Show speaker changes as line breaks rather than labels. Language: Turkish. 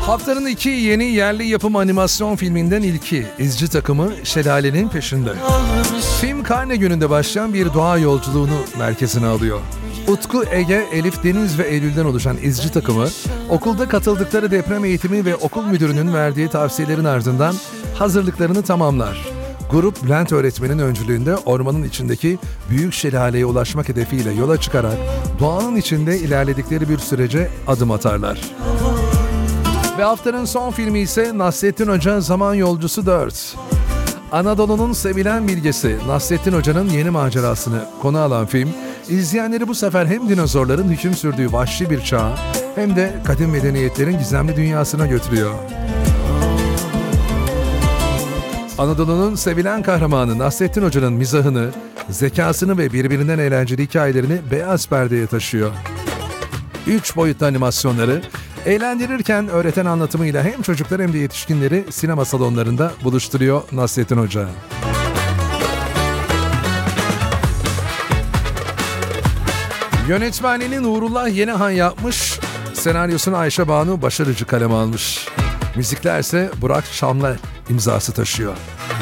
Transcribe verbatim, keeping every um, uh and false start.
Haftanın iki yeni yerli yapım animasyon filminden ilki, İzci Takımı Şelalenin Peşinde. Film karne gününde başlayan bir doğa yolculuğunu merkezine alıyor. Utku, Ege, Elif, Deniz ve Eylül'den oluşan İzci Takımı, okulda katıldıkları deprem eğitimi ve okul müdürünün verdiği tavsiyelerin ardından hazırlıklarını tamamlar. Grup, Bülent öğretmenin öncülüğünde ormanın içindeki büyük şelaleye ulaşmak hedefiyle yola çıkarak doğanın içinde ilerledikleri bir sürece adım atarlar. Ve haftanın son filmi ise Nasrettin Hoca Zaman Yolcusu dört. Anadolu'nun sevilen bilgesi Nasrettin Hoca'nın yeni macerasını konu alan film, izleyenleri bu sefer hem dinozorların hüküm sürdüğü vahşi bir çağa hem de kadim medeniyetlerin gizemli dünyasına götürüyor. Anadolu'nun sevilen kahramanı Nasrettin Hoca'nın mizahını, zekasını ve birbirinden eğlenceli hikayelerini beyaz perdeye taşıyor. Üç boyutlu animasyonları, eğlendirirken öğreten anlatımıyla hem çocuklar hem de yetişkinleri sinema salonlarında buluşturuyor Nasrettin Hoca. Yönetmenliğini Nurullah Yenihan yapmış, senaryosunu Ayşe Banu Başarıcı kaleme almış. Müziklerse Burak Şam'la imzası taşıyor.